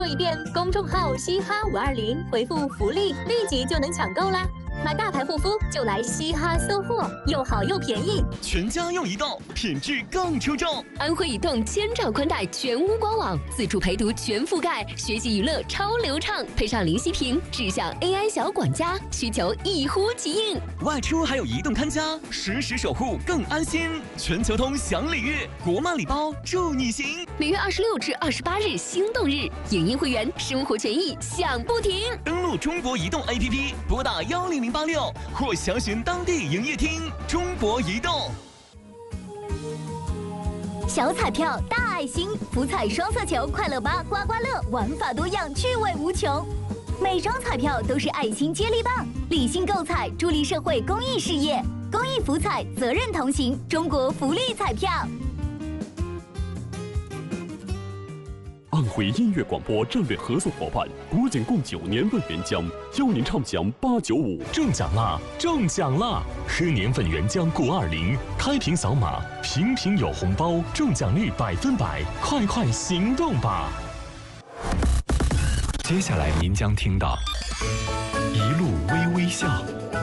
一遍公众号嘻哈520，回复福利，立即就能抢购啦！买大牌护肤就来嘻哈搜货，又好又便宜， 全家用移动，品质更出众。 安徽移动千兆宽带全屋官网，自主陪读全覆盖，学习娱乐超流畅，配上灵犀屏，智享 AI 小管家，需求一呼即应。 外出还有移动看家，实时守护更安心。全球通享礼遇，国漫礼包助你行。 6月26至28日心动日，影音会员生活权益享不停。 登录中国移动 APP， 拨打10086或详询当地营业厅。中国移动。 小彩票大爱心，福彩双色球快乐吧刮刮乐，玩法多样，趣味无穷。每张彩票都是爱心接力棒，理性购彩，助力社会公益事业。公益福彩，责任同行，中国福利彩票。 安徽音乐广播战略合作伙伴，国检共9年份原浆，邀您畅享895。 中奖啦！中奖啦！喝年份原浆过20，开瓶扫码，瓶瓶有红包，中奖率100%，快行动吧！ 接下来您将听到一路微微笑。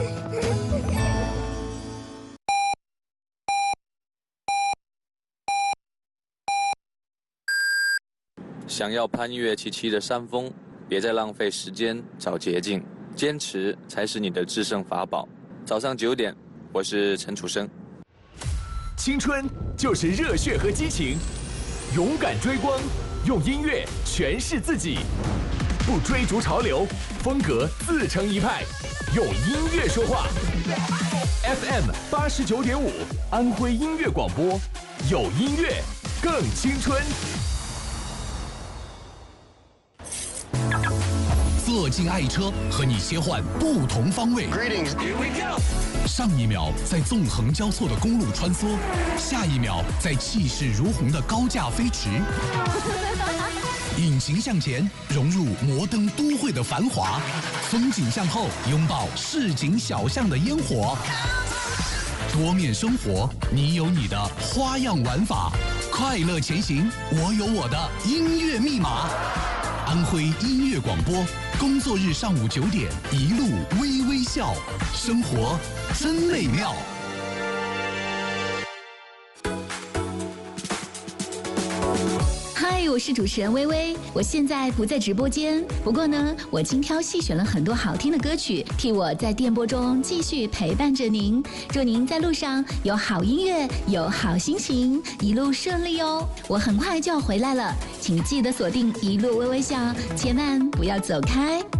想要攀越崎岖的山峰，别再浪费时间找捷径，坚持才是你的制胜法宝。早上9点，我是陈楚生。 青春就是热血和激情，勇敢追光，用音乐诠释自己，不追逐潮流，风格自成一派，用音乐说话。FM 89.5，安徽音乐广播，有音乐更青春。 坐进爱车，和你切换不同方位。上一秒在纵横交错的公路穿梭，下一秒在气势如虹的高架飞驰。引擎向前，融入摩登都会的繁华；风景向后，拥抱市井小巷的烟火。多面生活，你有你的花样玩法。快乐前行，我有我的音乐密码。安徽音乐广播，工作日上午9点，一路微微笑，生活真美妙。 嗨，我是主持人微微，我现在不在直播间，不过呢，我精挑细选了很多好听的歌曲，替我在电波中继续陪伴着您。祝您在路上有好音乐，有好心情，一路顺利哦！我很快就要回来了，请记得锁定一路微微笑，千万不要走开。